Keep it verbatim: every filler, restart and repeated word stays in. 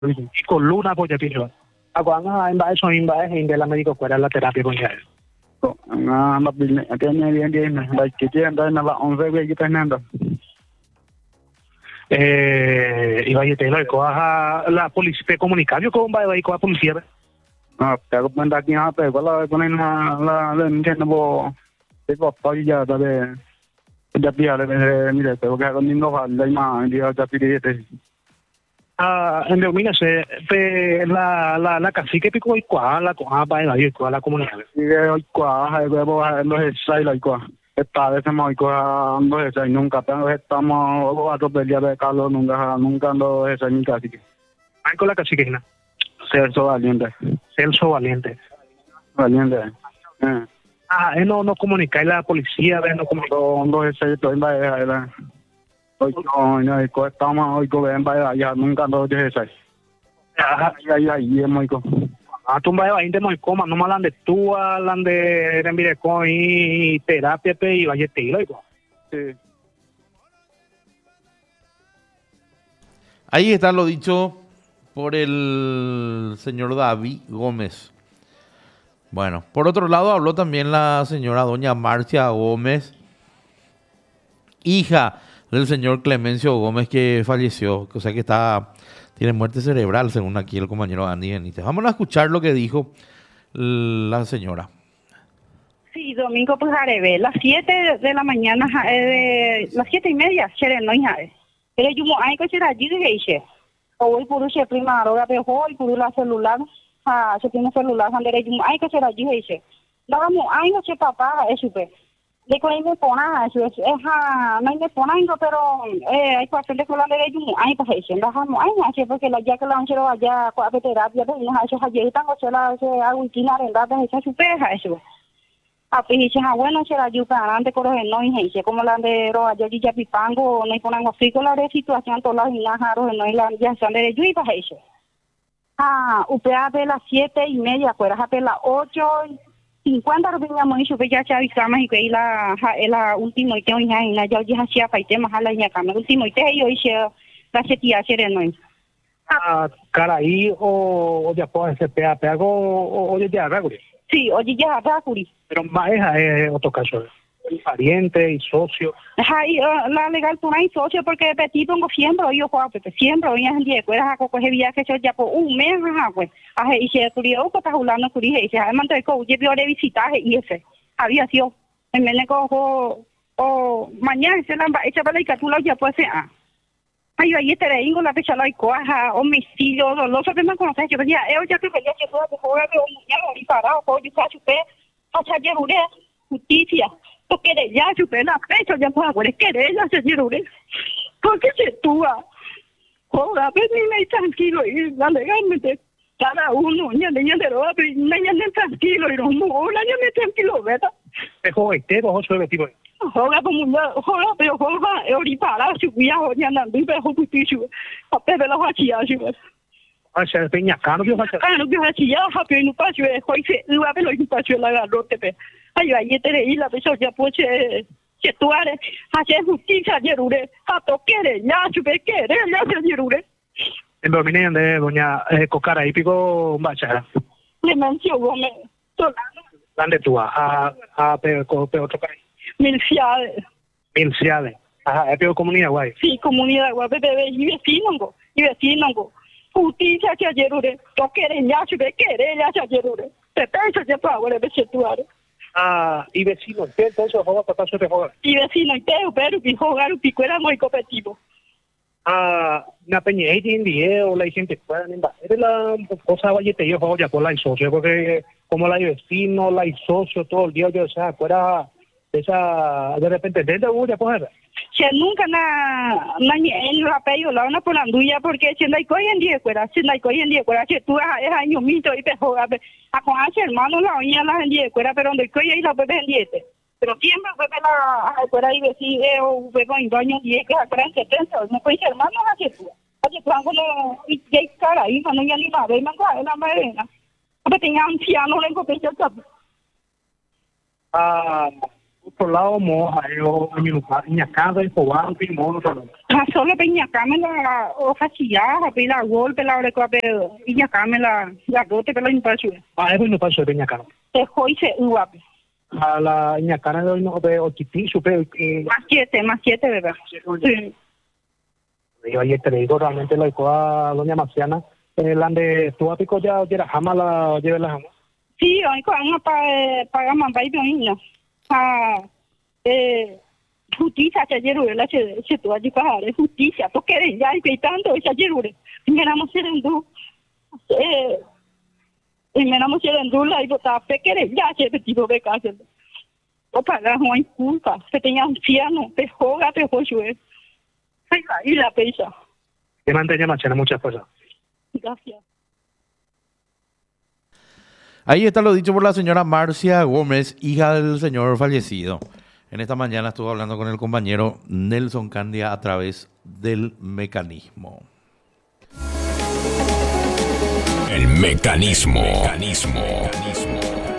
y con luna pues ya piso a cuando en base son en base en de la médico fuera la terapia con ya nga mà bị cái này đi đi này là cái chuyện đó là ông về về cái này đó eh iba a te lo coja la policía te comunicar yo con va a ir con la policía à cái bên đó kia phải có là con này là là lên trên nó bộ cái bộ bao giờ đó để để bây giờ để mình để cái cái con nó phải lấy mà đi ở cái đi để ah en de mina se pe la la la cacique pico y qua la coja va a ir con la comunidad cái quả hay cái bộ hay nó hết sai lại quả esta vez hemos ido ando esa y nunca pero estamos a dos peleas de calor nunca nunca ando esa ni casi hay con la cacique na Celso Valiente Celso Valiente Valiente eh ah él no no comunica la policía ve no comunica ando esa estoy en vaya hoy no no estamos hoy con en vaya ya nunca ando de esa ah ahí ahí hemos ido ah tú vas a ir de muy coma no malan de tú alan de envire con y terapia pe y vaya te lo sí. Ahí está lo dicho por el señor David Gómez. Bueno, por otro lado habló también la señora doña Marcia Gómez, hija del señor Clemencio Gómez que falleció, o sea que está tiene muerte cerebral, según aquí el compañero Andy Benítez. Vamos a escuchar lo que dijo la señora. Sí, domingo pues arebe, las siete de la mañana, eh, las siete y media, chere no hija. Pero yo mo ay que será allí de ese. Hoy por ese prima ahora de hoy por la celular, ah, se tiene celular, andere yo ay que será allí de ese. Damos ay no se papá eso pues. De que me pona eso es ja no me pona algo pero eh hay que hacerle con la de yo ay pues eso dejamos ay así porque la ya que la anchero allá con terapia de no eso allí están o sea la ese algo itinar en data esa superja eso a pues dice ah bueno será yo para antes con los no y como la de ro allá ya pipango no ponen así con la de situación todas las inajaros no y la ya están de yo y pues eso ah upea de las siete y media fuera a las ocho cincuenta rupiah muy supe ya se avisamos y que la la último y tengo ya en la ya ya hacía paite más a la ya cama último y te yo hice la setía sereno ah caray o o ya puede ser pea pego o oye ya regular sí oye ya regular pero más es otro caso pariente y socio ay la legal tú no hay socio porque petit pongo siempre yo juego porque siempre hoy en día pues a coger viaje yo ya por un mes ajá pues a y se turio que está hablando con y se además de que yo voy a visitar y ese había sido en el negocio o mañana se la echa para la tú ya pues ah ay ahí te digo la fecha la coja homicidio doloso que me conoces yo decía yo ya creo que ya se puede jugar de un ya y parado por yo casi pe hasta ya justicia porque ya supe la fecha ya puedo poner querella señor porque se túa joda venir tranquilo y la legalmente cada uno ya de ya de lo ya tranquilo y no una ya me tranquilo verdad dejo este ojo sobre tipo joda como ya joda pero joda ahorita para subía ya no me dejo justicia a pedir la justicia ah se peña cano yo hacer cano yo hacía ya happy no pasó hoy se iba a ver lo que pasó la garrote pe ay ahí te leí la persona ya pues que tú eres hacer justicia yerure a toquere ya chupe quere ya yerure en dominio de doña Cocara y pico bachara le menciono Gómez dónde tú a a pe pe otro país mil ciudades mil ciudades ajá es peor comunidad guay sí comunidad guay bebé y vecino y vecino justicia que yerure toquere ya chupe quere ya yerure te pienso que para volver a situar ah y vecino entonces juega para su jugar y vecino y te pero que jugar un pico era muy competitivo ah na peña y en día o la gente puede es la cosa vaya te yo juego ya por la socio porque como la vecino la socio todo el día yo o sea fuera esa de repente desde una coger se nunca na na en la pello la una por la duya porque si no hay hoy en día fuera si no hay hoy en día fuera que tú es año mito y te juega a con hace hermano la oña la en día fuera pero donde hoy ahí la bebé en día pero siempre fue la fuera y decir o fue con baño y que atrás setenta no puede ser hermano así tú así tú no y ya cara ahí no ya ni nada y me va la madre pero tenía anciano le encontré ah otro lado, moja, yo, ñacado, y pobado, y mono, solo. Ah, solo peñacame la hoja chillada, pela golpe, la oreca, pero peñacame la garote, pero impasión. Ah, eso no pasó, peñacano. Te hoy se uape. A la ñacana de hoy no veo chipi, supe, eh, Más siete, más siete, ¿verdad? Sí. yo ayer te digo, realmente la a doña Marciana, eh, la de tu apico ya, ya jamás la lleve la jamás. Sí, hoy con una paga más baile niño. Ah, eh, justicia se ayer la se se tu allí para justicia, tú quieres ya y tanto esa ayer. Miramos en du. Eh, y miramos en du la y bota pe querer ya se tipo de casa. O pagar una culpa, se tenía anciano, te joga, te joyue. Y la pesa. Que mantenga Marciana muchas cosas. Gracias. Ahí está lo dicho por la señora Marcia Gómez, hija del señor fallecido. En esta mañana estuve hablando con el compañero Nelson Candia a través del mecanismo. El mecanismo. Mecanismo.